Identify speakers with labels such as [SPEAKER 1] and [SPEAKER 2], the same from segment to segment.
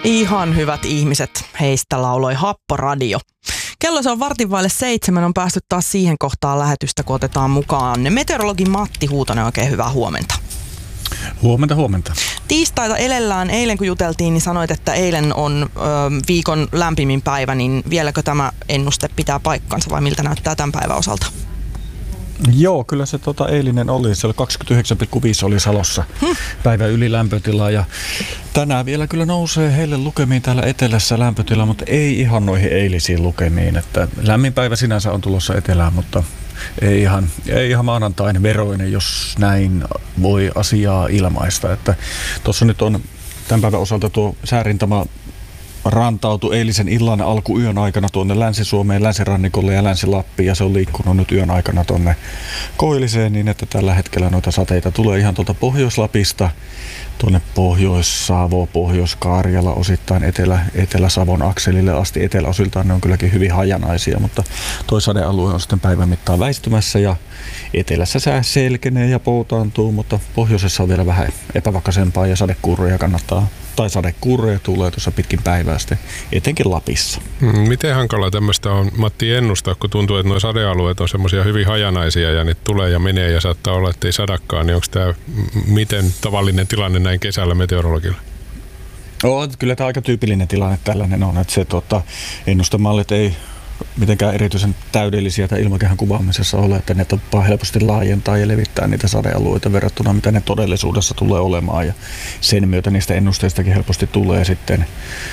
[SPEAKER 1] Ihan hyvät ihmiset, heistä lauloi Happo Radio. Kello se on 6:15, on päästy taas siihen kohtaan lähetystä, kun otetaan mukaan meteorologi Matti Huutonen. Oikein hyvää huomenta.
[SPEAKER 2] Huomenta.
[SPEAKER 1] Tiistaita elellään. Eilen kun juteltiin, niin sanoit, että eilen on viikon lämpimin päivä, niin vieläkö tämä ennuste pitää paikkansa vai miltä näyttää tämän päivän osalta?
[SPEAKER 2] Joo, kyllä se eilinen oli. Se oli 29,5 oli Salossa päivän ylilämpötila ja tänään vielä kyllä nousee heille lukemiin täällä etelässä lämpötila, mutta ei ihan noihin eilisiin lukemiin. Että lämmin päivä sinänsä on tulossa etelään, mutta ei ihan maanantain veroinen, jos näin voi asiaa ilmaista. Että tuossa nyt on tämän päivän osalta tuo säärintama rantautui eilisen illan alkuyön aikana tuonne Länsi-Suomeen, länsirannikolle ja Länsi-Lappiin ja se on liikkunut nyt yön aikana tuonne Koilliseen niin, että tällä hetkellä noita sateita tulee ihan tuolta Pohjois-Lapista tuonne Pohjois-Savo, Pohjois-Karjala, osittain Etelä-Savon akselille asti. Eteläosiltaan ne on kylläkin hyvin hajanaisia, mutta toi sadealue on sitten päivän mittaan väistymässä ja etelässä sää selkenee ja poutaantuu, mutta pohjoisessa on vielä vähän epävakaisempaa ja sadekuuroja sadekuuroja tulee tuossa pitkin päivää sitten, etenkin Lapissa.
[SPEAKER 3] Miten hankala tämmöistä on, Matti, ennustaa, kun tuntuu, että nuo sadealueet on semmoisia hyvin hajanaisia ja niitä tulee ja menee ja saattaa olla, että ei sadakaan, niin onko tämä miten tavallinen tilanne näin kesällä meteorologilla?
[SPEAKER 2] Kyllä tämä aika tyypillinen tilanne tällainen on, että se ennustemallit ei mitenkään erityisen täydellisiä tai ilmakehän kuvaamisessa ole, että ne tappaa helposti laajentaa ja levittää niitä sadealueita verrattuna mitä ne todellisuudessa tulee olemaan ja sen myötä niistä ennusteistakin helposti tulee sitten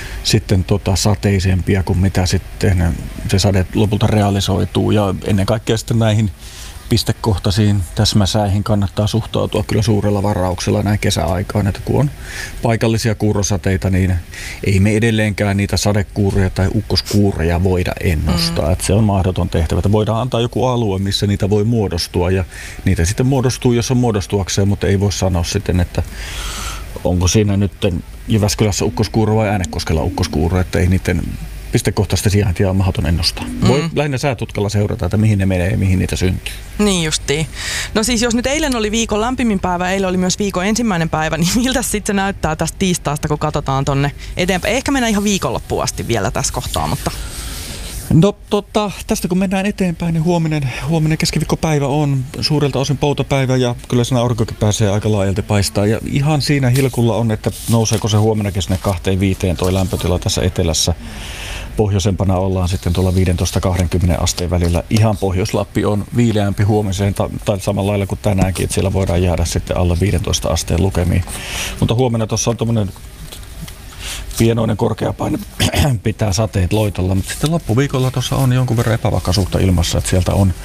[SPEAKER 2] sateisempia kuin mitä sitten se sade lopulta realisoituu ja ennen kaikkea sitten näihin pistekohtaisiin täsmäsäihin kannattaa suhtautua kyllä suurella varauksella näin kesäaikaan, että kun on paikallisia kuurosateita, niin ei me edelleenkään niitä sadekuureja tai ukkoskuureja voida ennustaa. Että se on mahdoton tehtävä. Että voidaan antaa joku alue, missä niitä voi muodostua ja niitä sitten muodostuu, jos on muodostuakseen, mutta ei voi sanoa sitten, että onko siinä nyt Jyväskylässä ukkoskuuro vai Äänekoskella ukkoskuuro, että ei niiden pistekohtaista sijaintia on mahdoton ennustaa. Voi lähinnä säätutkalla seurata, että mihin ne menee ja mihin niitä syntyy.
[SPEAKER 1] Niin justiin. No siis jos nyt eilen oli viikon lämpimin päivä, eilen oli myös viikon ensimmäinen päivä, niin miltä sitten se näyttää tästä tiistaista, kun katsotaan tonne eteenpäin? Ehkä mennään ihan viikonloppuun asti vielä tässä kohtaa, mutta...
[SPEAKER 2] No tästä kun mennään eteenpäin, niin huominen keskiviikkopäivä on suurelta osin poutapäivä ja kyllä siinä aurinkokin pääsee aika laajalti paistaa. Ja ihan siinä hilkulla on, että nouseeko se huomennakin sinne 2-5 toi lämpötila tässä etelässä. Pohjoisempana ollaan sitten tuolla 15-20 asteen välillä. Ihan Pohjois-Lappi on viileämpi huomiseen tai samalla lailla kuin tänäänkin, että siellä voidaan jäädä sitten alle 15 asteen lukemiin. Mutta huomenna tuossa on tommoinen pienoinen korkeapaine pitää sateet loitolla, mutta sitten loppuviikolla tuossa on jonkun verran epävakaisuutta ilmassa, että sieltä on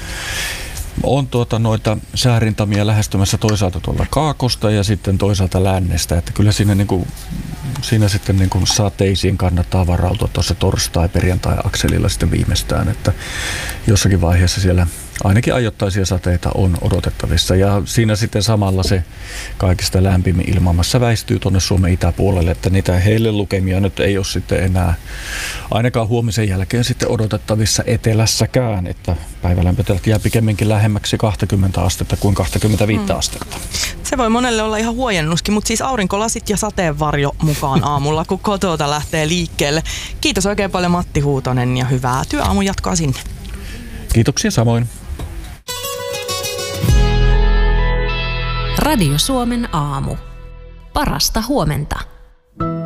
[SPEAKER 2] noita säärintamia lähestymässä toisaalta tuolla kaakosta ja sitten toisaalta lännestä, että kyllä siinä sitten sateisiin kannattaa varautua tuossa torstai-perjantai-akselilla sitten viimeistään, että jossakin vaiheessa siellä ainakin ajoittaisia sateita on odotettavissa ja siinä sitten samalla se kaikista lämpimin ilmamassa väistyy tuonne Suomen itäpuolelle, että niitä heille lukemia nyt ei ole sitten enää ainakaan huomisen jälkeen sitten odotettavissa etelässäkään, että päivälämpötilat jää pikemminkin lähemmäksi 20 astetta kuin 25 astetta.
[SPEAKER 1] Se voi monelle olla ihan huojennuskin, mutta siis aurinkolasit ja sateenvarjo mukaan aamulla, kun kotota lähtee liikkeelle. Kiitos oikein paljon Matti Huutonen ja hyvää työaamun jatkoa sinne.
[SPEAKER 2] Kiitoksia samoin.
[SPEAKER 4] Radio Suomen aamu. Parasta huomenta.